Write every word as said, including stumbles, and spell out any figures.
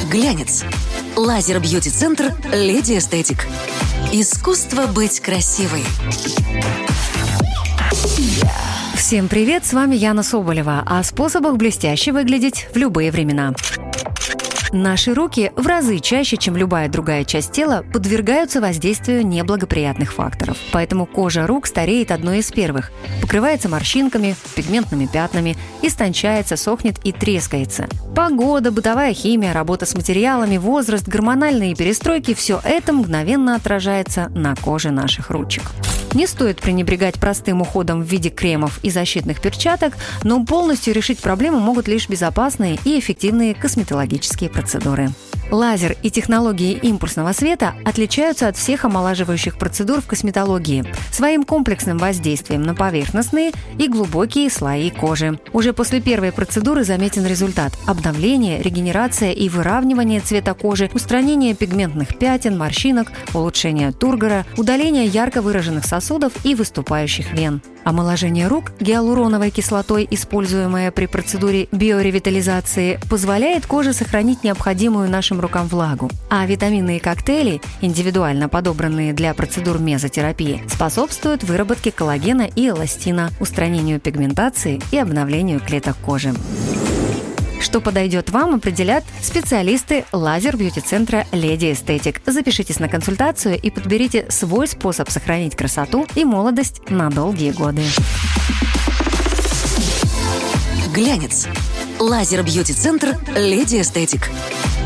Глянец. Лазер-бьюти-центр «Леди Эстетик». Искусство быть красивой. Всем привет, с вами Яна Соболева о способах блестяще выглядеть в любые времена. Наши руки в разы чаще, чем любая другая часть тела, подвергаются воздействию неблагоприятных факторов. Поэтому кожа рук стареет одной из первых, покрывается морщинками, пигментными пятнами, истончается, сохнет и трескается. Погода, бытовая химия, работа с материалами, возраст, гормональные перестройки – все это мгновенно отражается на коже наших ручек. Не стоит пренебрегать простым уходом в виде кремов и защитных перчаток, но полностью решить проблему могут лишь безопасные и эффективные косметологические процедуры. Лазер и технологии импульсного света отличаются от всех омолаживающих процедур в косметологии своим комплексным воздействием на поверхностные и глубокие слои кожи. Уже после первой процедуры заметен результат – обновление, регенерация и выравнивание цвета кожи, устранение пигментных пятен, морщинок, улучшение тургора, удаление ярко выраженных сосудов и выступающих вен. Омоложение рук гиалуроновой кислотой, используемое при процедуре биоревитализации, позволяет коже сохранить необходимую нашим рукам влагу. А витаминные коктейли, индивидуально подобранные для процедур мезотерапии, способствуют выработке коллагена и эластина, устранению пигментации и обновлению клеток кожи. Что подойдет вам, определят специалисты лазер-бьюти-центра «Леди Эстетик». Запишитесь на консультацию и подберите свой способ сохранить красоту и молодость на долгие годы. Глянец. Лазер-бьюти-центр «Леди Эстетик».